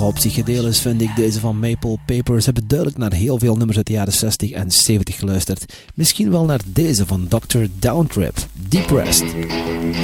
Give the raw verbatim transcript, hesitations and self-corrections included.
nogal psychedelisch vind ik deze van Maple Papers. Hebben duidelijk naar heel veel nummers uit de jaren zestig en zeventig geluisterd. Misschien wel naar deze van dokter Downtrip, Depressed.